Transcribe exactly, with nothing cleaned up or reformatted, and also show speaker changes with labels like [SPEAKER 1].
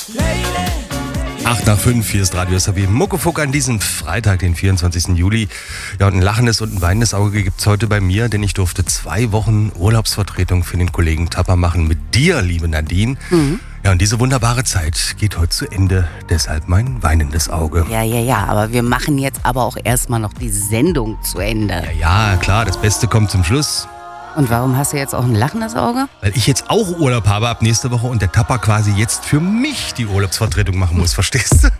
[SPEAKER 1] acht nach fünf, hier ist Radio S A B Muckefuck an diesem Freitag, den vierundzwanzigsten Juli. Ja, und ein lachendes und ein weinendes Auge gibt's heute bei mir, denn ich durfte zwei Wochen Urlaubsvertretung für den Kollegen Tapper machen mit dir, liebe Nadine. Mhm. Ja, und diese wunderbare Zeit geht heute zu Ende, deshalb mein weinendes Auge.
[SPEAKER 2] Ja, ja, ja, aber wir machen jetzt aber auch erstmal noch die Sendung zu Ende.
[SPEAKER 1] Ja, ja, klar, das Beste kommt zum Schluss.
[SPEAKER 2] Und warum hast du jetzt auch ein lachendes Auge?
[SPEAKER 1] Weil ich jetzt auch Urlaub habe ab nächste Woche und der Tapper quasi jetzt für mich die Urlaubsvertretung machen muss, verstehst du?